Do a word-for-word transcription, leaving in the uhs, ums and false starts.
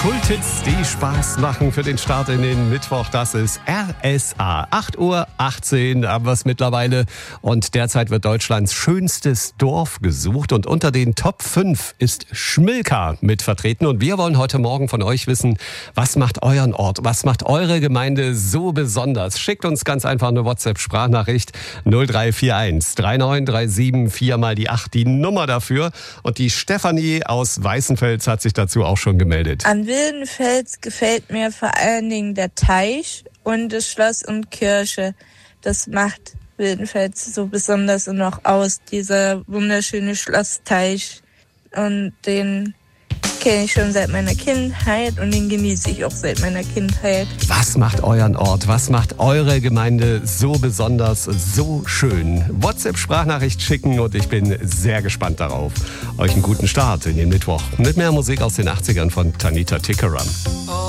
Kulthits, die Spaß machen für den Start in den Mittwoch. Das ist R S A. acht Uhr achtzehn haben wir es mittlerweile. Und derzeit wird Deutschlands schönstes Dorf gesucht. Und unter den Top fünf ist Schmilka mit vertreten. Und wir wollen heute Morgen von euch wissen, was macht euren Ort, was macht eure Gemeinde so besonders? Schickt uns ganz einfach eine WhatsApp-Sprachnachricht null drei vier eins drei neun drei sieben vier mal die acht, die Nummer dafür. Und die Stefanie aus Weißenfels hat sich dazu auch schon gemeldet. An Wildenfels gefällt mir vor allen Dingen der Teich und das Schloss und Kirche. Das macht Wildenfels so besonders und auch aus, dieser wunderschöne Schlossteich. Und den kenne ich schon seit meiner Kindheit und den genieße ich auch seit meiner Kindheit. Was macht euren Ort, was macht eure Gemeinde so besonders, so schön? WhatsApp-Sprachnachricht schicken und ich bin sehr gespannt darauf. Euch einen guten Start in den Mittwoch mit mehr Musik aus den achtzigern von Tanita Tikaram.